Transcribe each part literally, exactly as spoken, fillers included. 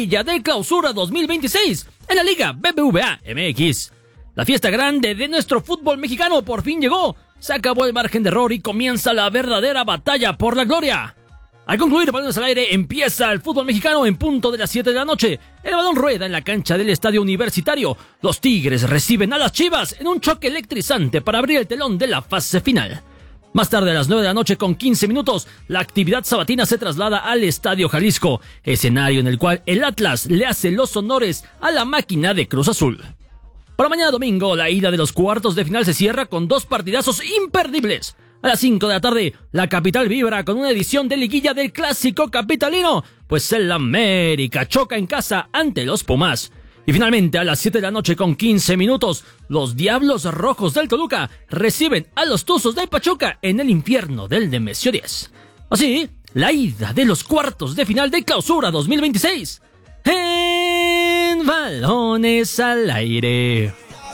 liguilla de Clausura dos mil veintiséis en la Liga B B V A M X. La fiesta grande de nuestro fútbol mexicano por fin llegó. Se acabó el margen de error y comienza la verdadera batalla por la gloria. Al concluir Balones al Aire, empieza el fútbol mexicano en punto de las siete de la noche. El balón rueda en la cancha del Estadio Universitario. Los Tigres reciben a las Chivas en un choque electrizante para abrir el telón de la fase final. Más tarde, a las nueve de la noche con quince minutos, la actividad sabatina se traslada al Estadio Jalisco, escenario en el cual el Atlas le hace los honores a la máquina de Cruz Azul. Para mañana domingo, la ida de los cuartos de final se cierra con dos partidazos imperdibles. A las cinco de la tarde, la capital vibra con una edición de liguilla del clásico capitalino, pues el América choca en casa ante los Pumas. Y finalmente, a las siete de la noche con quince minutos, los Diablos Rojos del Toluca reciben a los Tuzos de Pachuca en el infierno del Nemesio diez. Así, la ida de los cuartos de final de Clausura dos mil veintiséis en Balones al Aire.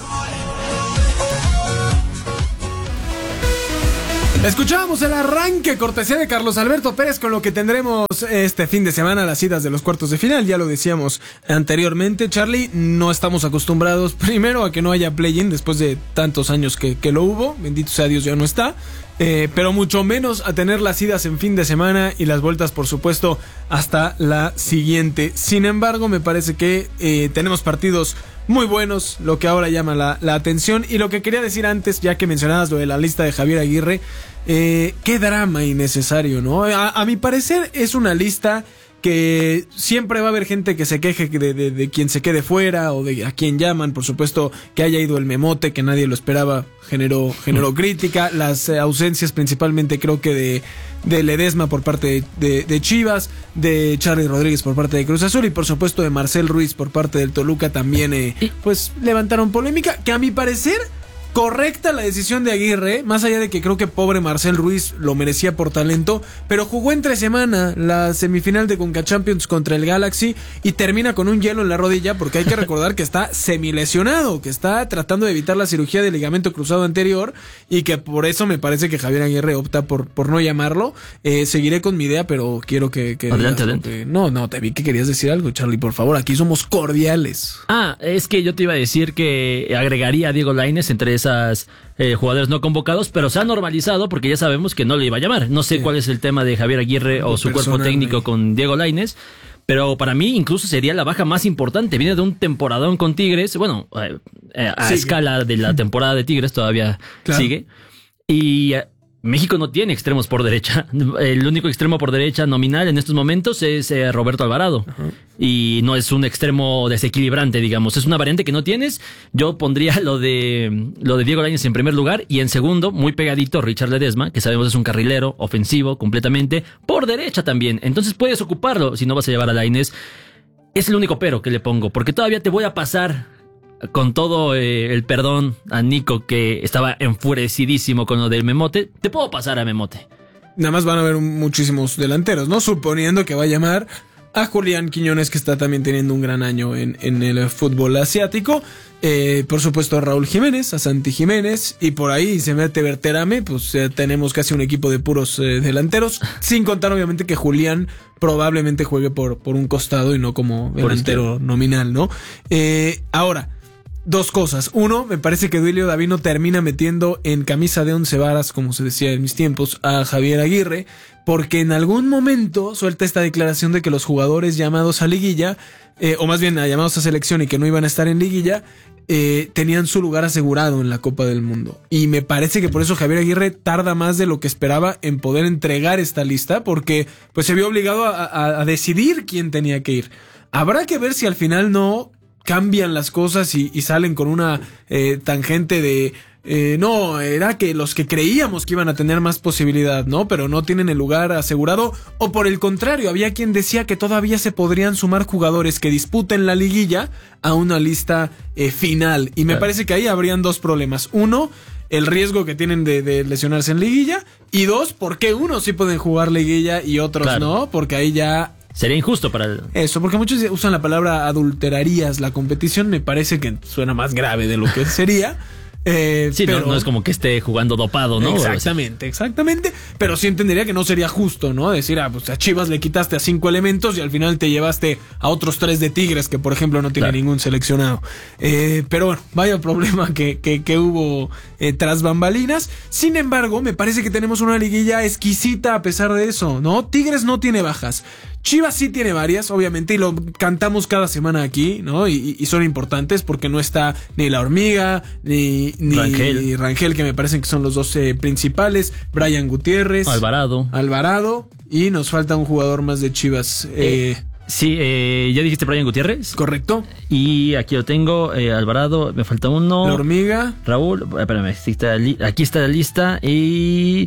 Escuchábamos el arranque cortesía de Carlos Alberto Pérez con lo que tendremos este fin de semana, las idas de los cuartos de final. Ya lo decíamos anteriormente, Charlie, no estamos acostumbrados primero a que no haya play-in después de tantos años que, que lo hubo, bendito sea Dios ya no está, eh, pero mucho menos a tener las idas en fin de semana y las vueltas por supuesto hasta la siguiente. Sin embargo, me parece que eh, tenemos partidos muy buenos, lo que ahora llama la, la atención. Y lo que quería decir antes, ya que mencionabas lo de la lista de Javier Aguirre, eh, qué drama innecesario, ¿no? A, a mi parecer es una lista que siempre va a haber gente que se queje de, de, de quien se quede fuera o de a quien llaman. Por supuesto que haya ido el Memote, que nadie lo esperaba, generó, generó crítica. Las eh, ausencias principalmente creo que de, de Ledesma por parte de, de, de Chivas, de Charly Rodríguez por parte de Cruz Azul y por supuesto de Marcel Ruiz por parte del Toluca también eh, pues levantaron polémica, que a mi parecer correcta la decisión de Aguirre, más allá de que creo que pobre Marcel Ruiz lo merecía por talento, pero jugó entre semana la semifinal de Conca Champions contra el Galaxy y termina con un hielo en la rodilla, porque hay que recordar que está semilesionado, que está tratando de evitar la cirugía del ligamento cruzado anterior y que por eso me parece que Javier Aguirre opta por, por no llamarlo. Eh, seguiré con mi idea, pero quiero que... que adelante, adelante. Que, no, no, te vi que querías decir algo, Charlie, por favor, aquí somos cordiales. Ah, es que yo te iba a decir que agregaría a Diego Lainez entre esas eh, jugadores no convocados, pero se ha normalizado porque ya sabemos que no le iba a llamar. No sé sí. cuál es el tema de Javier Aguirre o su cuerpo técnico con Diego Lainez, pero para mí incluso sería la baja más importante. Viene de un temporadón con Tigres, bueno, eh, eh, a sí. escala de la temporada de Tigres todavía claro. sigue. Y eh, México no tiene extremos por derecha. El único extremo por derecha nominal en estos momentos es eh, Roberto Alvarado. Uh-huh. Y no es un extremo desequilibrante, digamos. Es una variante que no tienes. Yo pondría lo de lo de Diego Lainez en primer lugar. Y en segundo, muy pegadito, Richard Ledesma, que sabemos es un carrilero ofensivo completamente. Por derecha también. Entonces puedes ocuparlo si no vas a llevar a Lainez. Es el único pero que le pongo. Porque todavía te voy a pasar... con todo eh, el perdón a Nico, que estaba enfurecidísimo con lo del Memote, te puedo pasar a Memote. Nada más van a haber muchísimos delanteros, ¿no? Suponiendo que va a llamar a Julián Quiñones, que está también teniendo un gran año en, en el fútbol asiático. Eh, por supuesto a Raúl Jiménez, a Santi Jiménez, y por ahí se mete Berterame, pues eh, tenemos casi un equipo de puros eh, delanteros, sin contar obviamente que Julián probablemente juegue por, por un costado y no como delantero nominal, ¿no? Eh, ahora... Dos cosas. Uno, me parece que Duilio Davino termina metiendo en camisa de once varas, como se decía en mis tiempos, a Javier Aguirre, porque en algún momento suelta esta declaración de que los jugadores llamados a liguilla, eh, o más bien llamados a selección y que no iban a estar en liguilla, eh, tenían su lugar asegurado en la Copa del Mundo. Y me parece que por eso Javier Aguirre tarda más de lo que esperaba en poder entregar esta lista, porque pues se vio obligado a, a, a decidir quién tenía que ir. Habrá que ver si al final no... cambian las cosas y, y salen con una eh, tangente de eh, no, era que los que creíamos que iban a tener más posibilidad, ¿no? Pero no tienen el lugar asegurado, o por el contrario, había quien decía que todavía se podrían sumar jugadores que disputen la liguilla a una lista eh, final, y me claro. parece que ahí habrían dos problemas. Uno, el riesgo que tienen de, de lesionarse en liguilla, y dos, ¿por qué unos sí pueden jugar liguilla y otros claro. no? Porque ahí ya... sería injusto para el... Eso, porque muchos usan la palabra adulterarías la competición, me parece que suena más grave de lo que sería. Eh, sí, pero, no, no es como que esté jugando dopado, ¿no? Exactamente, exactamente. Pero sí entendería que no sería justo, ¿no? Decir, ah, pues a Chivas le quitaste a cinco elementos y al final te llevaste a otros tres de Tigres, que por ejemplo no tiene claro. ningún seleccionado. Eh, pero bueno, vaya problema que, que, que hubo eh, tras bambalinas. Sin embargo, me parece que tenemos una liguilla exquisita a pesar de eso, ¿no? Tigres no tiene bajas. Chivas sí tiene varias, obviamente, y lo cantamos cada semana aquí, ¿no? Y, y son importantes porque no está ni La Hormiga, ni, ni Rangel. Rangel, que me parecen que son los dos eh, principales, Brian Gutiérrez, Alvarado. Alvarado, y nos falta un jugador más de Chivas. Eh, eh, sí, eh, ya dijiste Brian Gutiérrez. Correcto. Y aquí lo tengo, eh, Alvarado, me falta uno. La Hormiga. Raúl, espérame, aquí está, aquí está la lista y...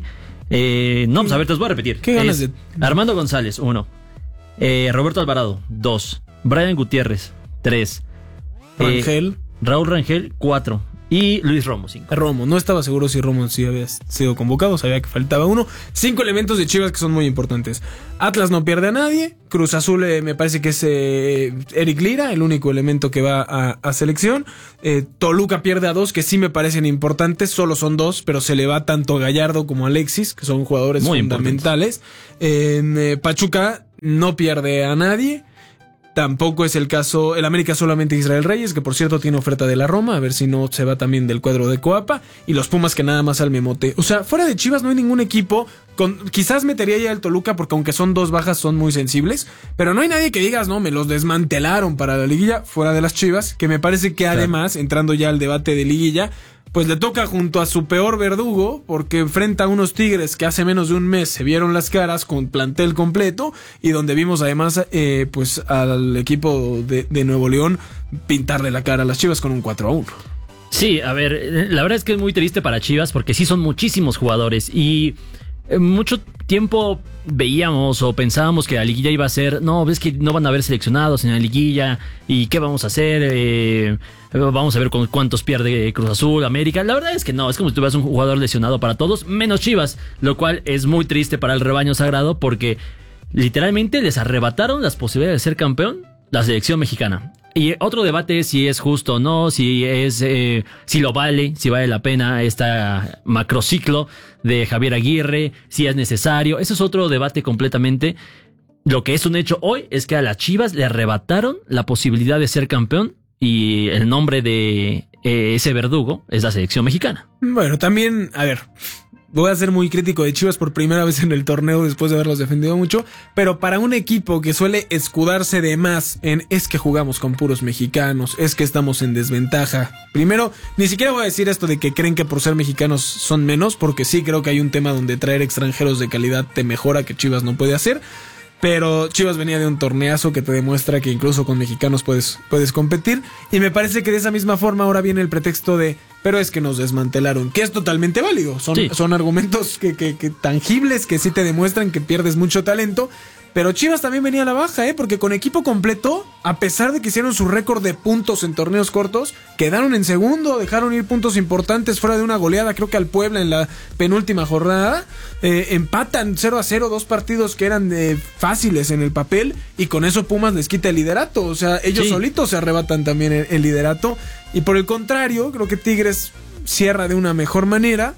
Eh, no, pues a ver, te los voy a repetir. ¿Qué ganas es de...? Armando González, uno. Eh, Roberto Alvarado, dos. Brian Gutiérrez, tres. Rangel. Eh, Raúl Rangel, cuatro. Y Luis Romo, cinco. Romo, no estaba seguro si Romo sí había sido convocado, sabía que faltaba uno. Cinco elementos de Chivas que son muy importantes. Atlas no pierde a nadie. Cruz Azul eh, me parece que es eh, Eric Lira, el único elemento que va a, a selección. Eh, Toluca pierde a dos que sí me parecen importantes, solo son dos, pero se le va tanto a Gallardo como a Alexis, que son jugadores muy fundamentales. Eh, eh, Pachuca no pierde a nadie. Tampoco es el caso, el América solamente Israel Reyes, que por cierto tiene oferta de la Roma, a ver si no se va también del cuadro de Coapa, y los Pumas que nada más al memote. O sea, fuera de Chivas no hay ningún equipo, con, quizás metería ya el Toluca porque aunque son dos bajas son muy sensibles, pero no hay nadie que digas, no, me los desmantelaron para la liguilla, fuera de las Chivas, que me parece que además, claro, entrando ya al debate de liguilla, pues le toca junto a su peor verdugo, porque enfrenta a unos Tigres que hace menos de un mes se vieron las caras con plantel completo y donde vimos además eh, pues al equipo de, de Nuevo León pintarle la cara a las Chivas con un cuatro a uno. Sí, a ver, la verdad es que es muy triste para Chivas porque sí son muchísimos jugadores y mucho tiempo veíamos o pensábamos que la liguilla iba a ser, no, ves que no van a haber seleccionados en la liguilla y qué vamos a hacer, eh, vamos a ver con cuántos pierde Cruz Azul, América. La verdad es que no, es como si tuvieras un jugador lesionado para todos, menos Chivas, lo cual es muy triste para el rebaño sagrado porque literalmente les arrebataron las posibilidades de ser campeón la selección mexicana. Y otro debate es si es justo o no, si es eh, si lo vale, si vale la pena este macrociclo de Javier Aguirre, si es necesario. Ese es otro debate completamente. Lo que es un hecho hoy es que a las Chivas le arrebataron la posibilidad de ser campeón y el nombre de eh, ese verdugo es la selección mexicana. Bueno, también, a ver... Voy a ser muy crítico de Chivas por primera vez en el torneo después de haberlos defendido mucho, pero para un equipo que suele escudarse de más en es que jugamos con puros mexicanos, es que estamos en desventaja. Primero, ni siquiera voy a decir esto de que creen que por ser mexicanos son menos, porque sí creo que hay un tema donde traer extranjeros de calidad te mejora que Chivas no puede hacer. Pero Chivas venía de un torneazo que te demuestra que incluso con mexicanos puedes, puedes competir. Y me parece que de esa misma forma ahora viene el pretexto de, pero es que nos desmantelaron, que es totalmente válido. Son, sí. son argumentos que, que, que tangibles que sí te demuestran que pierdes mucho talento. Pero Chivas también venía a la baja, ¿eh? Porque con equipo completo, a pesar de que hicieron su récord de puntos en torneos cortos, quedaron en segundo, dejaron ir puntos importantes fuera de una goleada, creo que al Puebla en la penúltima jornada. Eh, empatan cero a cero, dos partidos que eran eh, fáciles en el papel, y con eso Pumas les quita el liderato. O sea, ellos sí. solitos se arrebatan también el, el liderato. Y por el contrario, creo que Tigres cierra de una mejor manera.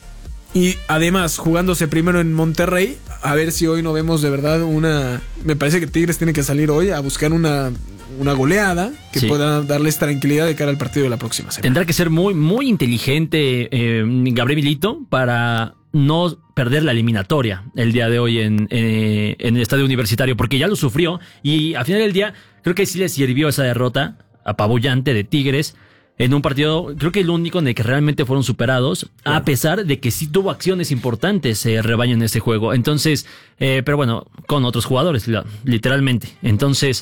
Y además, jugándose primero en Monterrey, a ver si hoy no vemos de verdad una... Me parece que Tigres tiene que salir hoy a buscar una, una goleada que sí. pueda darles tranquilidad de cara al partido de la próxima semana. Tendrá que ser muy, muy inteligente eh, Gabriel Milito para no perder la eliminatoria el día de hoy en, eh, en el estadio universitario, porque ya lo sufrió y al final del día creo que sí le sirvió esa derrota apabullante de Tigres en un partido, creo que el único en el que realmente fueron superados, bueno. a pesar de que sí tuvo acciones importantes eh, rebaño en ese juego. Entonces, eh, pero bueno, con otros jugadores, literalmente. Entonces,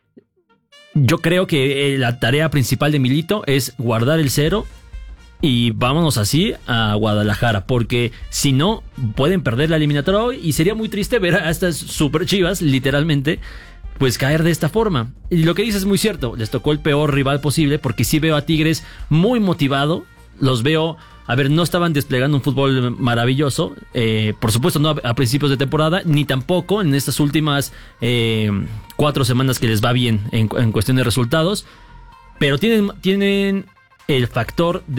yo creo que eh, la tarea principal de Milito es guardar el cero y vámonos así a Guadalajara, porque si no, pueden perder la eliminatoria hoy y sería muy triste ver a estas super Chivas, literalmente, pues caer de esta forma. Y lo que dices es muy cierto, les tocó el peor rival posible, porque sí veo a Tigres muy motivado, los veo, a ver, no estaban desplegando un fútbol maravilloso, eh, por supuesto no a, a principios de temporada, ni tampoco en estas últimas eh, cuatro semanas que les va bien en, en cuestión de resultados, pero tienen, tienen el factor de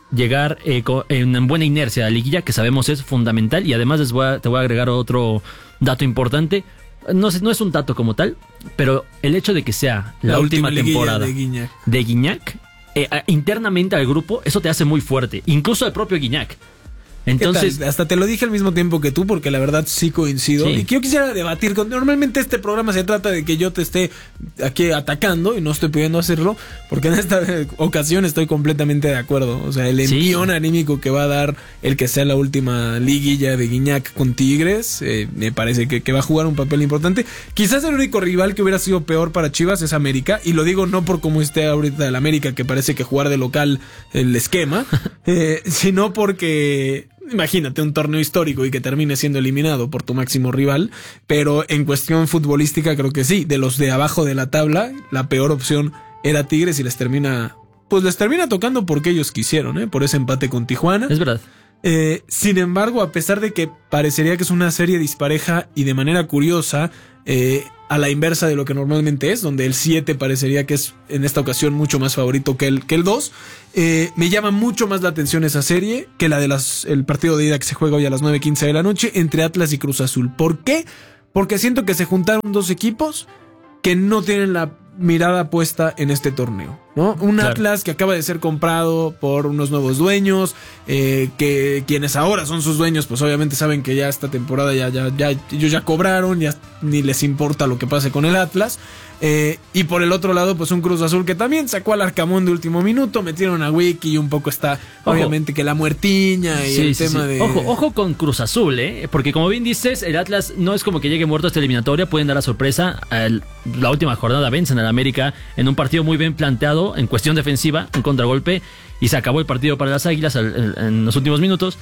llegar eh, en buena inercia a la liguilla, que sabemos es fundamental. Y además les voy a, te voy a agregar otro dato importante. No, no es un dato como tal, pero el hecho de que sea la, la última, última temporada de Guiñac, de Guiñac eh, internamente al grupo, eso te hace muy fuerte, incluso al propio Guiñac. Entonces, hasta te lo dije al mismo tiempo que tú, porque la verdad sí coincido. Sí. Y que yo quisiera debatir con. Normalmente este programa se trata de que yo te esté aquí atacando y no estoy pudiendo hacerlo, porque en esta ocasión estoy completamente de acuerdo. O sea, el envión sí. anímico que va a dar el que sea la última liguilla de Guiñac con Tigres, eh, me parece que, que va a jugar un papel importante. Quizás el único rival que hubiera sido peor para Chivas es América, y lo digo no por cómo esté ahorita el América, que parece que jugar de local el esquema, eh, sino porque. Imagínate un torneo histórico y que termine siendo eliminado por tu máximo rival, pero en cuestión futbolística creo que sí, de los de abajo de la tabla, la peor opción era Tigres y les termina, pues les termina tocando porque ellos quisieron, ¿eh? Por ese empate con Tijuana. Es verdad. Eh, sin embargo, a pesar de que parecería que es una serie dispareja y de manera curiosa, eh, a la inversa de lo que normalmente es, donde el siete parecería que es en esta ocasión mucho más favorito que el, que el dos, eh, me llama mucho más la atención esa serie que la de las el partido de ida que se juega hoy a las nueve quince de la noche entre Atlas y Cruz Azul. ¿Por qué? Porque siento que se juntaron dos equipos que no tienen la mirada puesta en este torneo, ¿no? Un claro. Atlas que acaba de ser comprado por unos nuevos dueños, eh, que quienes ahora son sus dueños, pues obviamente saben que ya esta temporada ya, ya, ya ellos ya cobraron, ya ni les importa lo que pase con el Atlas. Eh, y por el otro lado, pues un Cruz Azul que también sacó al Arcamón de último minuto, metieron a Wiki y un poco está, ojo. Obviamente que la muertiña y sí, el sí, tema sí. de... Ojo, ojo con Cruz Azul, ¿eh? Porque como bien dices, el Atlas no es como que llegue muerto a esta eliminatoria, pueden dar la sorpresa. El, la última jornada vencen al América en un partido muy bien planteado, en cuestión defensiva, un contragolpe, y se acabó el partido para las Águilas en, en los últimos minutos.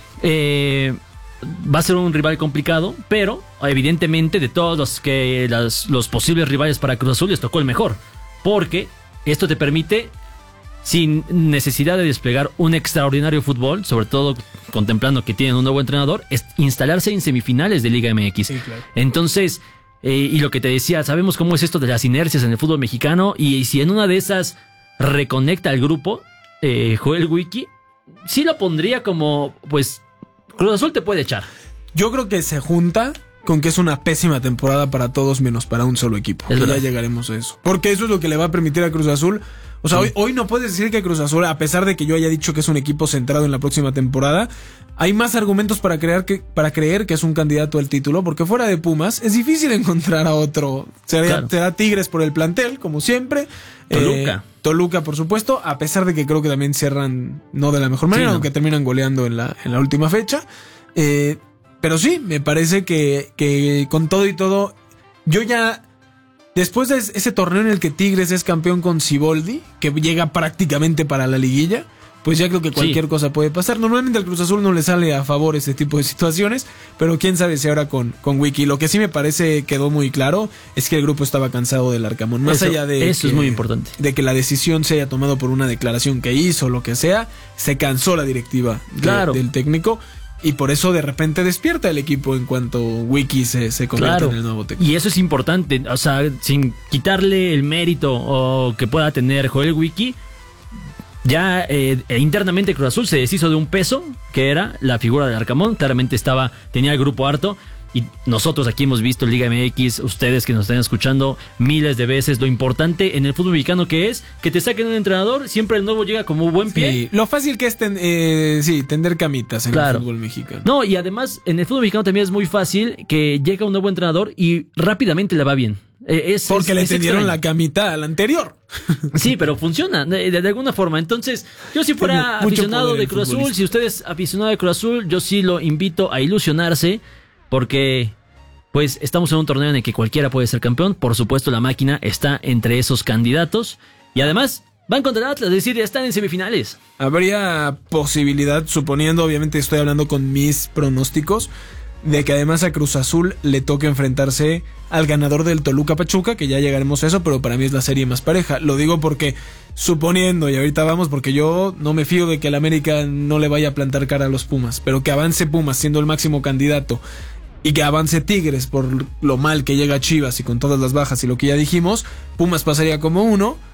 Eh... Va a ser un rival complicado, pero evidentemente de todos los que las, los posibles rivales para Cruz Azul les tocó el mejor, porque esto te permite, sin necesidad de desplegar un extraordinario fútbol, sobre todo contemplando que tienen un nuevo entrenador, es instalarse en semifinales de Liga M X. Sí, claro. Entonces, eh, y lo que te decía, sabemos cómo es esto de las inercias en el fútbol mexicano, y si en una de esas reconecta al grupo, eh, Joel Wiki, sí lo pondría como, pues, Cruz Azul te puede echar. Yo creo que se junta con que es una pésima temporada para todos menos para un solo equipo. Y ya llegaremos a eso. Porque eso es lo que le va a permitir a Cruz Azul. O sea, sí. hoy, hoy no puedes decir que Cruz Azul, a pesar de que yo haya dicho que es un equipo centrado en la próxima temporada, hay más argumentos para creer que, para creer que es un candidato al título, porque fuera de Pumas es difícil encontrar a otro. Será, claro. será Tigres por el plantel, como siempre. Toluca. Eh, Toluca, por supuesto, a pesar de que creo que también cierran no de la mejor manera, sí, no. aunque terminan goleando en la, en la última fecha. Eh, pero sí, me parece que, que con todo y todo, yo ya, después de ese torneo en el que Tigres es campeón con Siboldi, que llega prácticamente para la liguilla, pues ya creo que cualquier sí. cosa puede pasar. Normalmente al Cruz Azul no le sale a favor ese tipo de situaciones, pero quién sabe si ahora con, con Wiki. Lo que sí me parece quedó muy claro es que el grupo estaba cansado del Arcamón. Más eso, allá de eso que, es muy importante. De que la decisión se haya tomado por una declaración que hizo o lo que sea, se cansó la directiva de, claro. del técnico. Y por eso de repente despierta el equipo en cuanto Wiki se, se convierte claro. en el nuevo técnico. Y eso es importante, o sea, sin quitarle el mérito o que pueda tener Joel Wiki, ya eh, internamente Cruz Azul se deshizo de un peso que era la figura del Arcamón. Claramente estaba, tenía el grupo harto. Y nosotros aquí hemos visto Liga M X, ustedes que nos están escuchando miles de veces, lo importante en el fútbol mexicano que es que te saquen un entrenador, siempre el nuevo llega como buen pie. Sí, lo fácil que es ten, eh, sí, tender camitas en claro. el fútbol mexicano. No, y además en el fútbol mexicano también es muy fácil que llega un nuevo entrenador y rápidamente le va bien. Es, Porque es, le es tendieron extraño. la camita al anterior. Sí, pero funciona de, de, de alguna forma. Entonces, yo si fuera aficionado de Cruz Azul, si usted es aficionado de Cruz Azul, yo sí lo invito a ilusionarse. Porque, pues, estamos en un torneo en el que cualquiera puede ser campeón. Por supuesto, la máquina está entre esos candidatos. Y además, van contra el Atlas, es decir, ya están en semifinales. Habría posibilidad, suponiendo, obviamente estoy hablando con mis pronósticos, de que además a Cruz Azul le toque enfrentarse al ganador del Toluca Pachuca, que ya llegaremos a eso, pero para mí es la serie más pareja. Lo digo porque, suponiendo, y ahorita vamos, porque yo no me fío de que el América no le vaya a plantar cara a los Pumas, pero que avance Pumas siendo el máximo candidato y que avance Tigres por lo mal que llega Chivas y con todas las bajas y lo que ya dijimos, Pumas pasaría como uno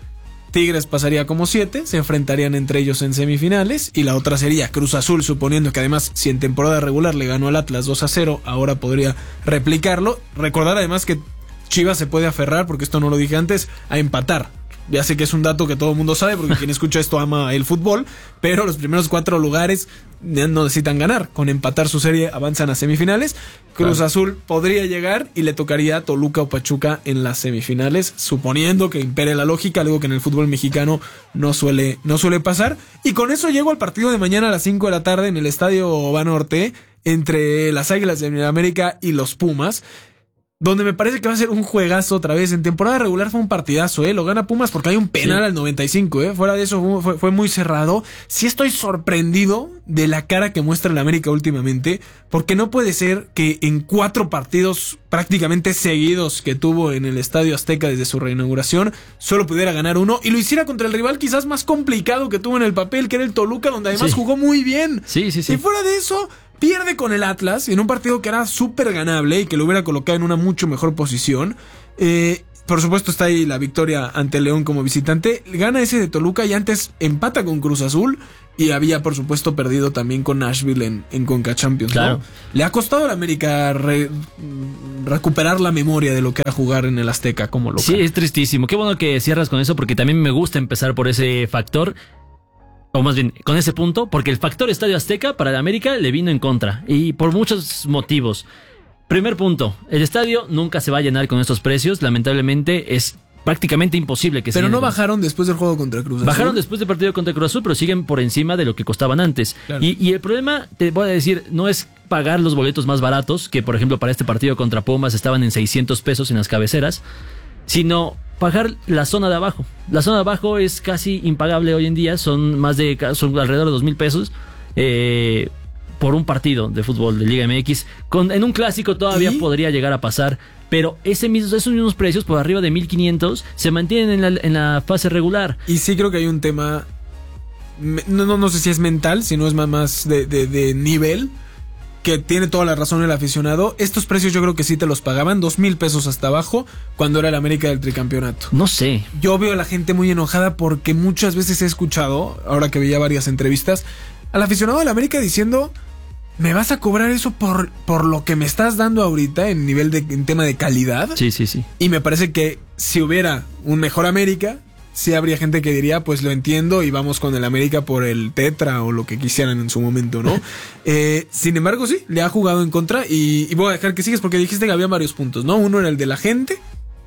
Tigres pasaría como siete, se enfrentarían entre ellos en semifinales, y la otra sería Cruz Azul, suponiendo que además si en temporada regular le ganó al Atlas dos a cero, ahora podría replicarlo. Recordar además que Chivas se puede aferrar, porque esto no lo dije antes, a empatar. Ya sé que es un dato que todo el mundo sabe, porque quien escucha esto ama el fútbol, pero los primeros cuatro lugares no necesitan ganar. Con empatar su serie avanzan a semifinales. Cruz claro. Azul podría llegar y le tocaría a Toluca o Pachuca en las semifinales, suponiendo que impere la lógica, algo que en el fútbol mexicano no suele, no suele pasar. Y con eso llego al partido de mañana a las cinco de la tarde en el Estadio Banorte, entre las Águilas de América y los Pumas, donde me parece que va a ser un juegazo otra vez. En temporada regular fue un partidazo, ¿eh? Lo gana Pumas porque hay un penal sí. al noventa y cinco, ¿eh? Fuera de eso fue, fue muy cerrado. Sí estoy sorprendido de la cara que muestra el América últimamente, porque no puede ser que en cuatro partidos prácticamente seguidos que tuvo en el Estadio Azteca desde su reinauguración, solo pudiera ganar uno, y lo hiciera contra el rival quizás más complicado que tuvo en el papel, que era el Toluca, donde además sí. jugó muy bien. Sí, sí, sí. Y fuera de eso, pierde con el Atlas en un partido que era súper ganable y que lo hubiera colocado en una mucho mejor posición. Eh, por supuesto está ahí la victoria ante León como visitante. Gana ese de Toluca y antes empata con Cruz Azul. Y había, por supuesto, perdido también con Nashville en, en Conca Champions, claro. ¿no? Le ha costado a la América re, recuperar la memoria de lo que era jugar en el Azteca como local. Sí, es tristísimo. Qué bueno que cierras con eso, porque también me gusta empezar por ese factor. O más bien, con ese punto, porque el factor Estadio Azteca para la América le vino en contra, y por muchos motivos. Primer punto, el estadio nunca se va a llenar con estos precios, lamentablemente es prácticamente imposible que se Pero llene. no bajaron después del juego contra Cruz Azul. Bajaron después del partido contra Cruz Azul, pero siguen por encima de lo que costaban antes. Claro. Y, y el problema, te voy a decir, no es pagar los boletos más baratos, que por ejemplo para este partido contra Pumas estaban en seiscientos pesos en las cabeceras, sino pagar la zona de abajo. La zona de abajo es casi impagable hoy en día, son más de son alrededor de dos mil pesos eh, por un partido de fútbol de Liga M X. Con, en un clásico todavía ¿Y? podría llegar a pasar, pero ese mismo, esos mismos precios por arriba de mil quinientos se mantienen en la, en la fase regular. Y sí creo que hay un tema, no, no, no sé si es mental, si no es más de, de, de nivel, que tiene toda la razón el aficionado. Estos precios yo creo que sí te los pagaban, dos mil pesos hasta abajo, cuando era el América del tricampeonato. No sé. Yo veo a la gente muy enojada porque muchas veces he escuchado, ahora que veía varias entrevistas, al aficionado del América diciendo: ¿me vas a cobrar eso por, por lo que me estás dando ahorita en nivel de en tema de calidad? Sí, sí, sí. Y me parece que si hubiera un mejor América, sí habría gente que diría, pues lo entiendo y vamos con el América por el Tetra o lo que quisieran en su momento, ¿no? eh, sin embargo, sí, le ha jugado en contra y, y voy a dejar que sigues porque dijiste que había varios puntos, ¿no? Uno era el de la gente.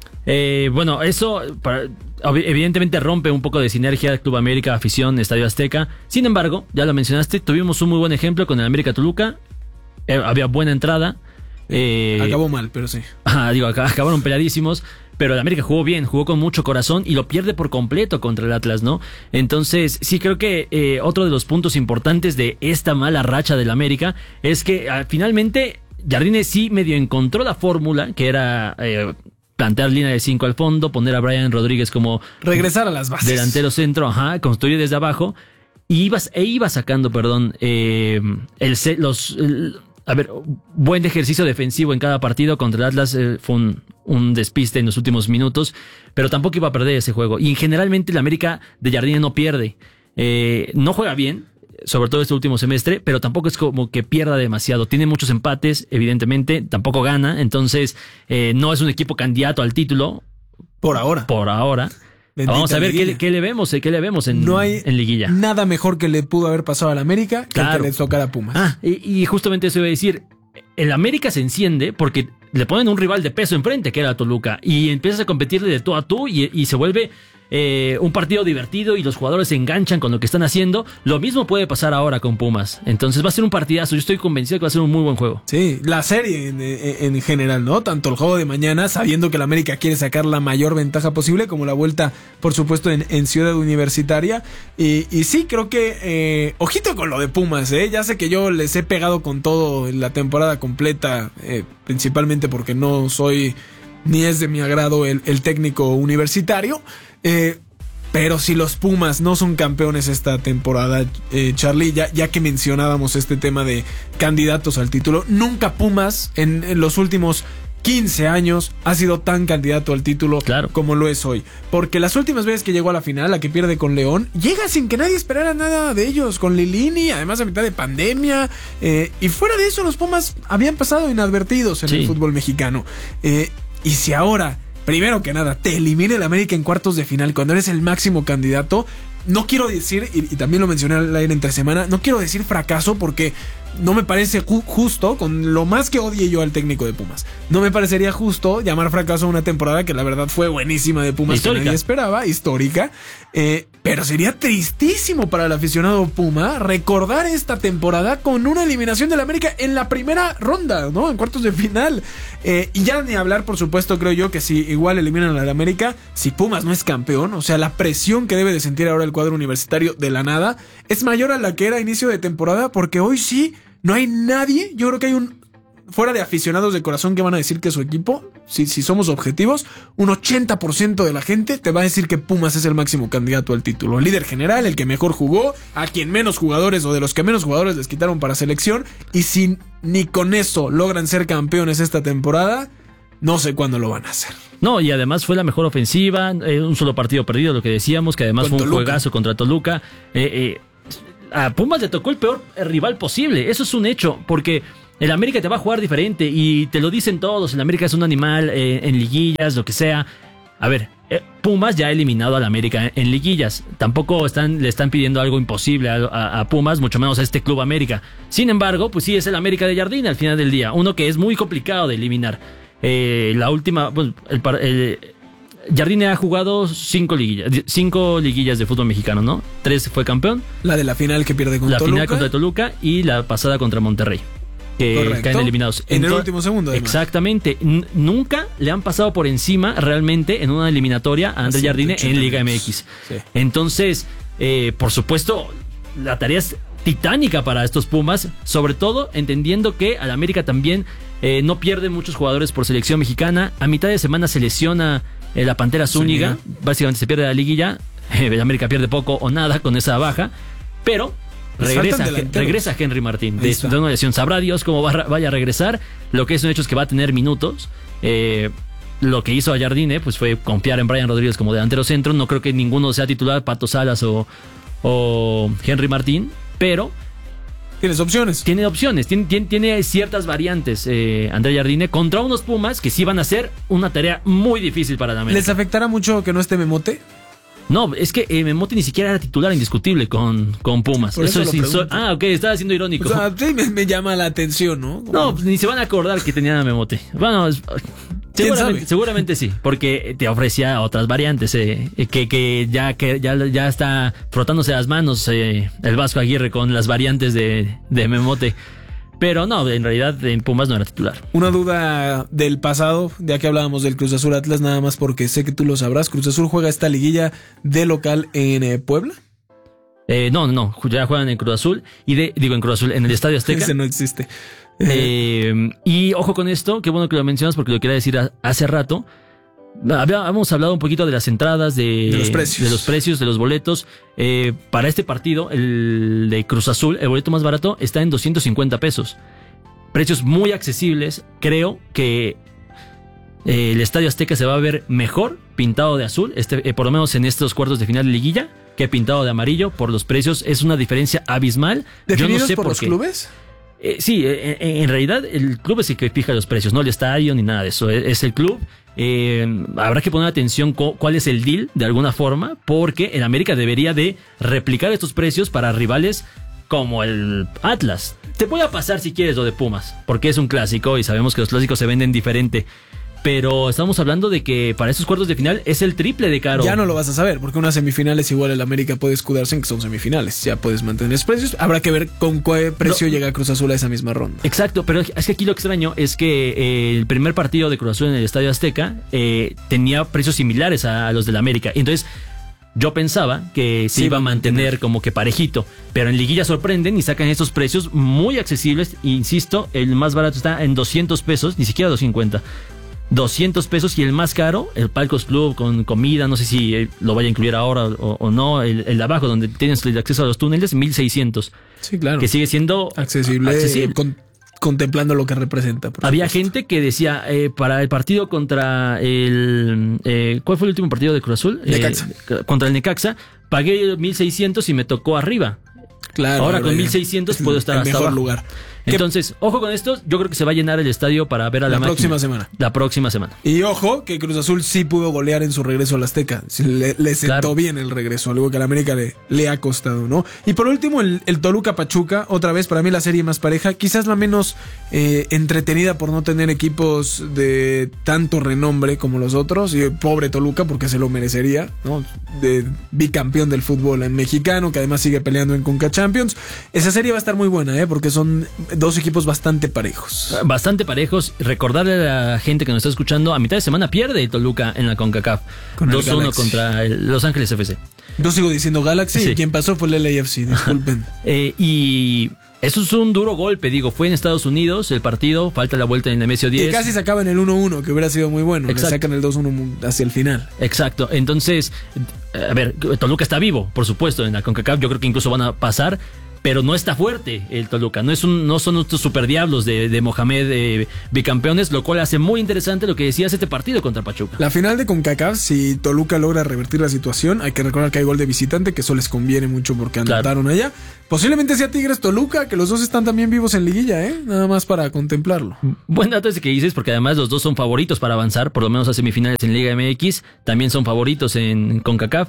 Eh, bueno, eso para, evidentemente rompe un poco de sinergia Club América, afición, Estadio Azteca. Sin embargo, ya lo mencionaste, tuvimos un muy buen ejemplo con el América Toluca. Eh, había buena entrada. Eh, Acabó mal, pero sí. Ah, digo, acabaron peleadísimos. Pero el América jugó bien, jugó con mucho corazón y lo pierde por completo contra el Atlas, ¿no? Entonces, sí creo que eh, otro de los puntos importantes de esta mala racha del América es que ah, finalmente Jardine sí medio encontró la fórmula, que era eh, plantear línea de cinco al fondo, poner a Brian Rodríguez como regresar a las bases, delantero centro, ajá, construir desde abajo, y iba, e iba sacando, perdón, eh, el, los... El, A ver, buen ejercicio defensivo en cada partido. Contra el Atlas eh, fue un, un despiste en los últimos minutos, pero tampoco iba a perder ese juego. Y generalmente el América de Jardine no pierde. Eh, no juega bien, sobre todo este último semestre, pero tampoco es como que pierda demasiado. Tiene muchos empates, evidentemente, tampoco gana. Entonces, eh, no es un equipo candidato al título. Por ahora. Por ahora. Bendita Vamos a ver qué, qué le vemos, qué le vemos en, no hay en liguilla. Nada mejor que le pudo haber pasado al América que claro. que le tocara a Pumas. Ah, y, y justamente eso iba a decir. El América se enciende porque le ponen un rival de peso enfrente, que era Toluca, y empiezas a competirle de tú a tú y, y se vuelve eh, un partido divertido y los jugadores se enganchan con lo que están haciendo. Lo mismo puede pasar ahora con Pumas. Entonces va a ser un partidazo. Yo estoy convencido que va a ser un muy buen juego. Sí, la serie en, en, en general, ¿no? Tanto el juego de mañana, sabiendo que el América quiere sacar la mayor ventaja posible, como la vuelta, por supuesto, en, en Ciudad Universitaria. Y, y sí, creo que eh, ojito con lo de Pumas, ¿eh? Ya sé que yo les he pegado con todo la temporada completa, eh, principalmente porque no soy ni es de mi agrado el, el técnico universitario. Eh, pero si los Pumas no son campeones esta temporada, eh, Charlie, ya, ya que mencionábamos este tema de candidatos al título, nunca Pumas en, en los últimos quince años ha sido tan candidato al título claro. como lo es hoy. Porque las últimas veces que llegó a la final, la que pierde con León, llega sin que nadie esperara nada de ellos, con Lilini, además a mitad de pandemia. Eh, y fuera de eso, los Pumas habían pasado inadvertidos en sí. el fútbol mexicano. Eh, y si ahora, primero que nada, te elimina el América en cuartos de final cuando eres el máximo candidato, no quiero decir, y, y también lo mencioné al aire entre semana, no quiero decir fracaso porque no me parece ju- justo, con lo más que odie yo al técnico de Pumas, no me parecería justo llamar fracaso a una temporada que la verdad fue buenísima de Pumas, histórica. Que nadie esperaba, histórica, eh, pero sería tristísimo para el aficionado Puma recordar esta temporada con una eliminación del América en la primera ronda, ¿no? En cuartos de final. Eh, y ya ni hablar, por supuesto, creo yo que si igual eliminan al América, si Pumas no es campeón, o sea, la presión que debe de sentir ahora el cuadro universitario de la nada es mayor a la que era a inicio de temporada, porque hoy sí no hay nadie, yo creo que hay un, fuera de aficionados de corazón que van a decir que su equipo, si, si somos objetivos, un ochenta por ciento de la gente te va a decir que Pumas es el máximo candidato al título, el líder general, el que mejor jugó, a quien menos jugadores o de los que menos jugadores les quitaron para selección, y si ni con eso logran ser campeones esta temporada, no sé cuándo lo van a hacer. No, y además fue la mejor ofensiva, eh, un solo partido perdido, lo que decíamos, que además con fue un Toluca. Juegazo contra Toluca. Eh, eh, a Pumas le tocó el peor rival posible, eso es un hecho, porque el América te va a jugar diferente y te lo dicen todos, el América es un animal eh, en liguillas, lo que sea. A ver, eh, Pumas ya ha eliminado al América en, en liguillas, tampoco están, le están pidiendo algo imposible a, a, a Pumas, mucho menos a este Club América. Sin embargo, pues sí, es el América de Jardine al final del día, uno que es muy complicado de eliminar. Eh, la última, pues, el, el, Jardine ha jugado cinco liguillas, cinco liguillas de fútbol mexicano, ¿no? Tres fue campeón. La de la final que pierde contra la Toluca. La final contra Toluca y la pasada contra Monterrey. Que Correcto. Caen eliminados. En Entonces, el último segundo, además. Exactamente. N- nunca le han pasado por encima realmente en una eliminatoria a André Jardine en Liga M X. Sí. Entonces, eh, por supuesto, la tarea es titánica para estos Pumas, sobre todo entendiendo que al América también eh, no pierde muchos jugadores por selección mexicana. A mitad de semana se lesiona eh, la Pantera Zúñiga, Zúñiga, básicamente se pierde la liguilla. eh, el América pierde poco o nada con esa baja, pero regresa, regresa Henry Martín de, de una lesión. Sabrá Dios cómo va, vaya a regresar. Lo que es un hecho es que va a tener minutos. eh, Lo que hizo a Jardine pues fue confiar en Brian Rodríguez como delantero centro. No creo que ninguno sea titular, Pato Salas o, o Henry Martín, pero tienes opciones. Tiene opciones, tiene, tiene, tiene ciertas variantes eh, André Jardine contra unos Pumas que sí van a ser una tarea muy difícil para la América. ¿Les afectará mucho que no esté Memote? No, es que eh, Memote ni siquiera era titular indiscutible con, con Pumas. Por eso eso es insol- Ah, ok, estaba siendo irónico. O sea, sí me, me llama la atención, ¿no? Como... No, pues, ni se van a acordar que tenían a Memote. Bueno, es... Seguramente, seguramente sí, porque te ofrecía otras variantes, eh, que, que ya que ya, ya está frotándose las manos eh, el Vasco Aguirre con las variantes de, de Memote. Pero no, en realidad en Pumas no era titular. Una duda del pasado, ya que hablábamos del Cruz Azul Atlas, nada más porque sé que tú lo sabrás. ¿Cruz Azul juega esta liguilla de local en eh, Puebla? Eh, no, no, ya juegan en Cruz Azul, y de, digo en Cruz Azul, en el Estadio Azteca. Ese no existe. Eh, y ojo con esto, qué bueno que lo mencionas porque lo quería decir a, hace rato. Habíamos hablado un poquito de las entradas, de, de, los, precios. de los precios, de los boletos. Eh, para este partido, el de Cruz Azul, el boleto más barato está en doscientos cincuenta pesos. Precios muy accesibles. Creo que eh, el Estadio Azteca se va a ver mejor pintado de azul, este, eh, por lo menos en estos cuartos de final de liguilla, que pintado de amarillo. Por los precios es una diferencia abismal. ¿Definidos Yo no sé por, por los qué. clubes? Eh, sí, eh, en realidad el club es el que fija los precios, no el estadio ni nada de eso, es, es el club. Eh, habrá que poner atención cu- cuál es el deal de alguna forma, porque el América debería de replicar estos precios para rivales como el Atlas. Te voy a pasar si quieres lo de Pumas, porque es un clásico y sabemos que los clásicos se venden diferente. Pero estamos hablando de que para estos cuartos de final es el triple de caro. Ya no lo vas a saber, porque unas semifinales igual el América puede escudarse en que son semifinales. Ya puedes mantener los precios. Habrá que ver con qué precio no, llega Cruz Azul a esa misma ronda. Exacto, pero es que aquí lo extraño es que eh, el primer partido de Cruz Azul en el Estadio Azteca eh, tenía precios similares a, a los del América. Entonces yo pensaba que se sí, iba a mantener, mantener como que parejito, pero en liguilla sorprenden y sacan estos precios muy accesibles. Insisto, el más barato está en doscientos pesos, ni siquiera doscientos cincuenta. doscientos pesos, y el más caro, el Palcos Club con comida, no sé si lo vaya a incluir ahora o, o no, el, el de abajo donde tienes el acceso a los túneles, mil seiscientos. Sí, claro. Que sigue siendo accesible, accesible. Con contemplando lo que representa. Había gente que decía, eh, para el partido contra el... Eh, ¿cuál fue el último partido de Cruz Azul? Necaxa. Eh, contra el Necaxa, pagué mil seiscientos y me tocó arriba. Claro. Ahora con mil seiscientos puedo estar el hasta mejor abajo. lugar. Entonces, ojo con esto, yo creo que se va a llenar el estadio para ver a la, la máquina. próxima semana. La próxima semana. Y ojo, que Cruz Azul sí pudo golear en su regreso al Azteca. Le, le sentó Claro. bien el regreso, algo que a la América le, le ha costado, ¿no? Y por último, el, el Toluca-Pachuca, otra vez para mí la serie más pareja, quizás la menos eh, entretenida por no tener equipos de tanto renombre como los otros. Y pobre Toluca, porque se lo merecería, ¿no? De bicampeón del fútbol mexicano, que además sigue peleando en Conca Champions. Esa serie va a estar muy buena, ¿eh? Porque son dos equipos bastante parejos. Bastante parejos. Recordarle a la gente que nos está escuchando, a mitad de semana pierde Toluca en la CONCACAF. dos uno contra el Los Ángeles F C. Yo sigo diciendo Galaxy, Sí. y quien pasó fue el L A F C, disculpen. eh, y eso es un duro golpe, digo. Fue en Estados Unidos el partido, falta la vuelta en el Nemesio diez. Y casi se acaba en el uno uno, que hubiera sido muy bueno. Exacto. Le sacan el dos uno hacia el final. Exacto. Entonces, a ver, Toluca está vivo, por supuesto, en la CONCACAF. Yo creo que incluso van a pasar. Pero no está fuerte el Toluca, no es un, no son estos super diablos de, de Mohamed eh, bicampeones, lo cual hace muy interesante lo que decías este partido contra Pachuca. La final de CONCACAF, si Toluca logra revertir la situación, hay que recordar que hay gol de visitante, que eso les conviene mucho porque anotaron Claro. allá. Posiblemente sea Tigres Toluca, que los dos están también vivos en liguilla, ¿eh? Nada más para contemplarlo. Buen dato ese que dices, porque además los dos son favoritos para avanzar, por lo menos a semifinales en Liga M X, también son favoritos en CONCACAF.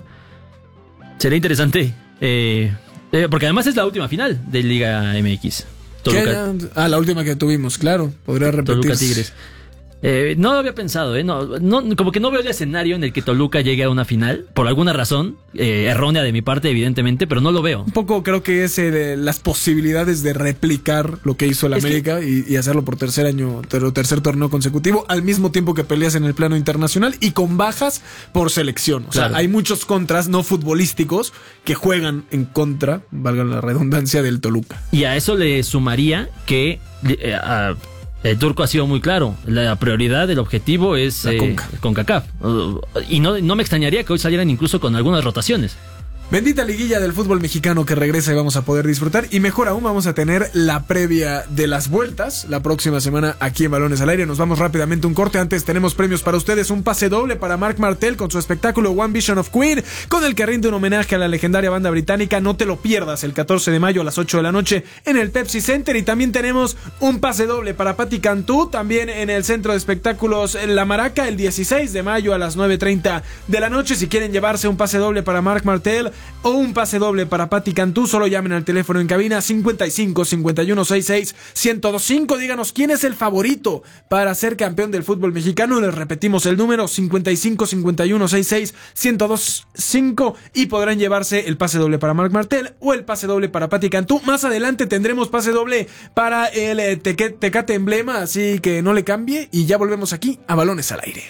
Sería interesante, eh, eh, porque además es la última final de Liga M X. Toluca, ¿Qué? Ah, la última que tuvimos, claro. Podría repetirse. Toluca Tigres. Eh, no lo había pensado, ¿eh? No, no, como que no veo el escenario en el que Toluca llegue a una final, por alguna razón, eh, errónea de mi parte, evidentemente, pero no lo veo. Un poco creo que es eh, las posibilidades de replicar lo que hizo el Es América que... y, y hacerlo por tercer año, ter- tercer torneo consecutivo, al mismo tiempo que peleas en el plano internacional y con bajas por selección. O Claro. sea, hay muchos contras no futbolísticos que juegan en contra, valga la redundancia, del Toluca. Y a eso le sumaría que eh, a, el Turco ha sido muy claro. La prioridad, el objetivo es La eh, Conca. CONCACAF. Uh, y no, no me extrañaría que hoy salieran incluso con algunas rotaciones. Bendita liguilla del fútbol mexicano que regresa y vamos a poder disfrutar. Y mejor aún, vamos a tener la previa de las vueltas la próxima semana aquí en Balones al Aire. Nos vamos rápidamente a un corte. Antes tenemos premios para ustedes. Un pase doble para Marc Martel con su espectáculo One Vision of Queen, con el que rinde un homenaje a la legendaria banda británica. No te lo pierdas el catorce de mayo a las ocho de la noche en el Pepsi Center. Y también tenemos un pase doble para Patti Cantú, también en el Centro de Espectáculos La Maraca, el dieciséis de mayo a las nueve treinta de la noche. Si quieren llevarse un pase doble para Marc Martel o un pase doble para Patti Cantú, solo llamen al teléfono en cabina cincuenta y cinco, cincuenta y uno, sesenta y seis, ciento veinticinco. Díganos quién es el favorito para ser campeón del fútbol mexicano. Les repetimos el número cincuenta y cinco, cincuenta y uno, sesenta y seis, ciento veinticinco y podrán llevarse el pase doble para Marc Martel o el pase doble para Patti Cantú. Más adelante tendremos pase doble para el eh, Teque- Tecate Emblema, así que no le cambie y ya volvemos aquí a Balones al Aire.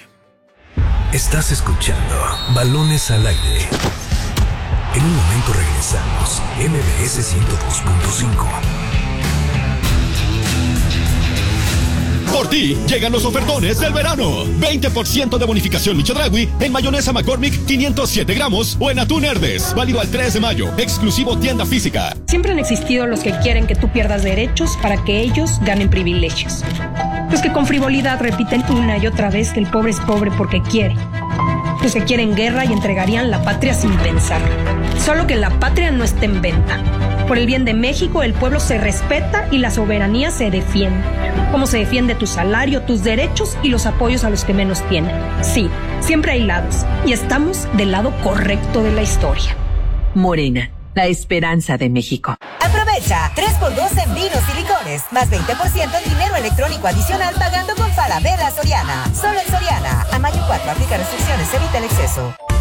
Estás escuchando Balones al Aire. En un momento regresamos. M B S ciento dos punto cinco. Por ti, llegan los ofertones del verano. veinte por ciento de bonificación Michodragui en mayonesa McCormick quinientos siete gramos o en atún Herdes. Válido al tres de mayo. Exclusivo tienda física. Siempre han existido los que quieren que tú pierdas derechos para que ellos ganen privilegios. Los que con frivolidad repiten una y otra vez que el pobre es pobre porque quiere. Los que quieren guerra y entregarían la patria sin pensar. Solo que la patria no está en venta. Por el bien de México, el pueblo se respeta y la soberanía se defiende. Como se defiende tu salario, tus derechos y los apoyos a los que menos tienen. Sí, siempre hay lados. Y estamos del lado correcto de la historia. Morena, la esperanza de México. Aprovecha tres por dos en vinos y licores, más veinte por ciento en dinero electrónico adicional pagando con Falabella Soriana. Solo en Soriana. A mayo cuatro, aplica restricciones, evita el exceso.